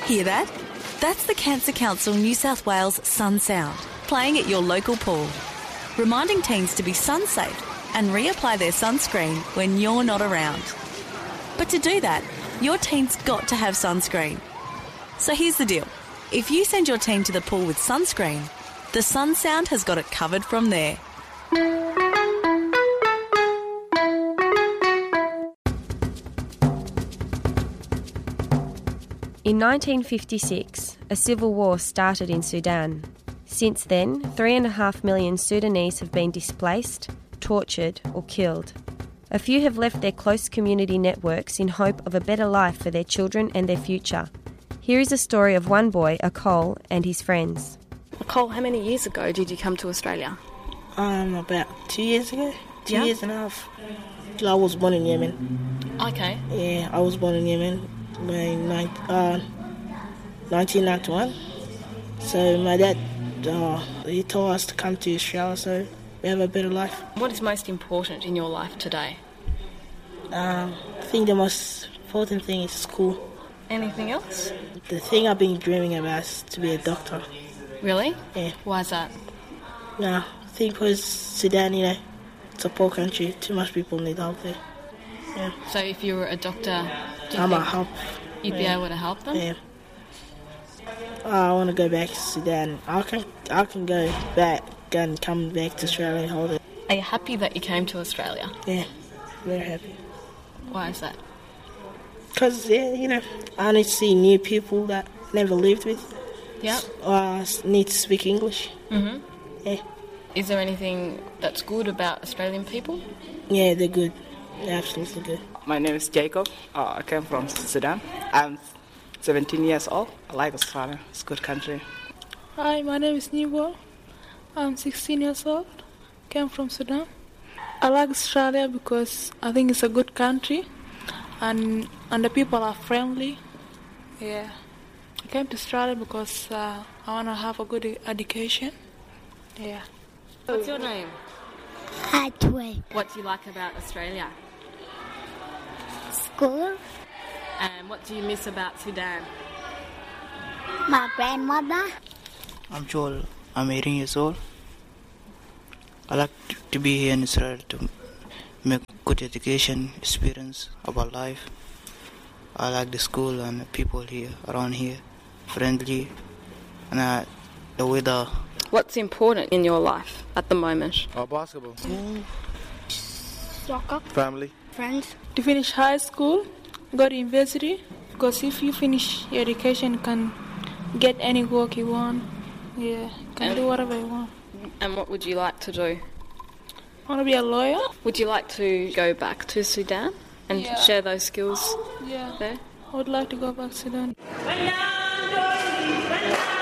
Hear that? That's the Cancer Council New South Wales Sun Sound, playing at your local pool, reminding teens to be sun safe and reapply their sunscreen when you're not around. But to do that, your teen's got to have sunscreen. So here's the deal. If you send your teen to the pool with sunscreen, the Sun Sound has got it covered from there. In 1956, a civil war started in Sudan. Since then, 3.5 million Sudanese have been displaced, tortured or killed. A few have left their close community networks in hope of a better life for their children and their future. Here is a story of one boy, Akol, and his friends. Akol, how many years ago did you come to Australia? About 2 years ago. 2 years and a half. I was born in Yemen. Okay. Yeah, I was born in Yemen in 1991. So my dad, he told us to come to Australia so we have a better life. What is most important in your life today? I think the most important thing is school. Anything else? The thing I've been dreaming about is to be a doctor. Really? Yeah. Why is that? I think because Sudan, it's a poor country. Too much people need help there. Yeah. So if you were a doctor, do you I'm think a help. you'd be able to help them? Yeah. I want to go back to Sudan. I can go back and come back to Australia and hold it. Are you happy that you came to Australia? Yeah, very happy. Why is that? Because, I need to see new people that I never lived with. Yeah. I need to speak English. Mm-hmm. Yeah. Is there anything that's good about Australian people? Yeah, they're good. They're absolutely good. My name is Jacob. I came from Sudan. I'm 17 years old. I like Australia. It's a good country. Hi, my name is Nibo. I'm 16 years old. Came from Sudan. I like Australia because I think it's a good country and the people are friendly. Yeah. I came to Australia because I want to have a good education. Yeah. What's your name? Hatway. What do you like about Australia? School. And what do you miss about Sudan? My grandmother. I'm Joel. I'm 18 years old. I like to be here in Israel to make good education experience about life. I like the school and the people here, around here, friendly, and the weather. What's important in your life at the moment? Basketball. Soccer. Family. Friends. To finish high school, go to university, because if you finish your education, you can get any work you want. Yeah, you can do whatever you want. And what would you like to do? I want to be a lawyer. Would you like to go back to Sudan and share those skills there? I would like to go back to Sudan.